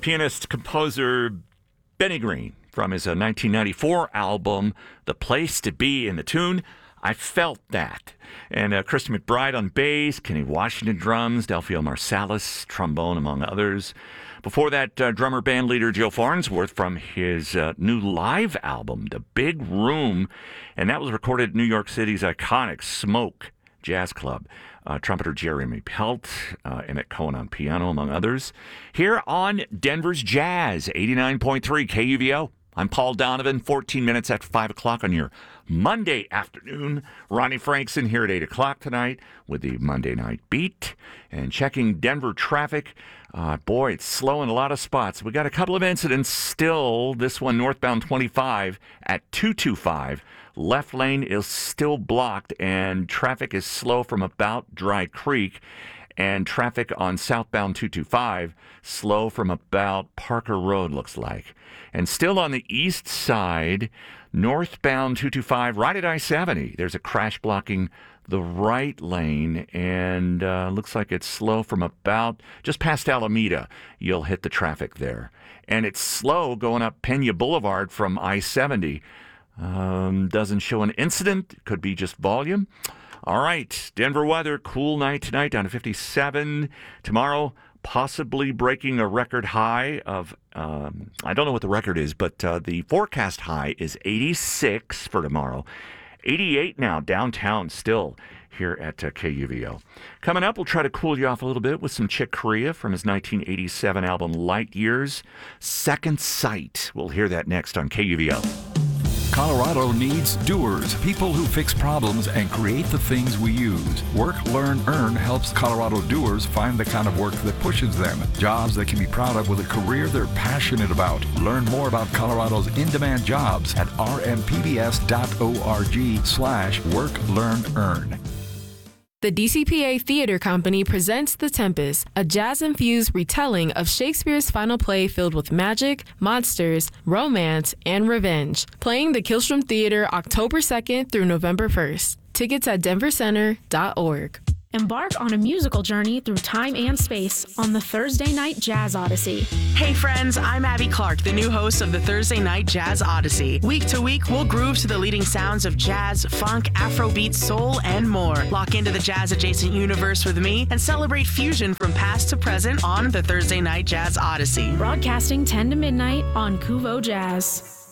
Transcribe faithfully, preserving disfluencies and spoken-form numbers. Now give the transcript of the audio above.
pianist-composer Benny Green from his uh, nineteen ninety-four album, The Place to Be, in the tune, I Felt That. And uh, Christy McBride on bass, Kenny Washington drums, Delphio Marsalis trombone, among others. Before that, uh, drummer band leader Joe Farnsworth from his uh, new live album, The Big Room, and that was recorded at New York City's iconic Smoke Jazz Club. Uh, trumpeter Jeremy Pelt, uh, Emmett Cohen on piano, among others. Here on Denver's Jazz, eighty-nine point three K U V O. I'm Paul Donovan, fourteen minutes after five o'clock on your Monday afternoon. Ronnie Frankson here at eight o'clock tonight with the Monday Night Beat. And checking Denver traffic. Uh, boy, it's slow in a lot of spots. We got a couple of incidents still. This one northbound twenty-five at two twenty-five. Left lane is still blocked, and traffic is slow from about Dry Creek. And traffic on southbound two twenty-five, slow from about Parker Road, looks like. And still on the east side, northbound two twenty-five, right at I seventy, there's a crash blocking the right lane, and uh, looks like it's slow from about just past Alameda. You'll hit the traffic there. And it's slow going up Pena Boulevard from I seventy. Um, doesn't show an incident. Could be just volume. All right, Denver weather, cool night tonight, down to fifty-seven. Tomorrow, possibly breaking a record high of, um, I don't know what the record is, but uh, the forecast high is eighty-six for tomorrow. eighty-eight now downtown still here at uh, K U V O. Coming up, we'll try to cool you off a little bit with some Chick Corea from his nineteen eighty-seven album Light Years. Second Sight. We'll hear that next on K U V O. Colorado needs doers, people who fix problems and create the things we use. Work, Learn, Earn helps Colorado doers find the kind of work that pushes them. Jobs they can be proud of with a career they're passionate about. Learn more about Colorado's in-demand jobs at r m p b s dot org slash work, learn, earn. The D C P A Theater Company presents The Tempest, a jazz-infused retelling of Shakespeare's final play filled with magic, monsters, romance, and revenge. Playing the Killstrom Theater October second through November first. Tickets at denver center dot org. Embark on a musical journey through time and space on the Thursday Night Jazz Odyssey. Hey friends, I'm Abby Clark, the new host of the Thursday Night Jazz Odyssey. Week to week, we'll groove to the leading sounds of jazz, funk, Afrobeat, soul, and more. Lock into the jazz-adjacent universe with me and celebrate fusion from past to present on the Thursday Night Jazz Odyssey. Broadcasting ten to midnight on Kuvo Jazz.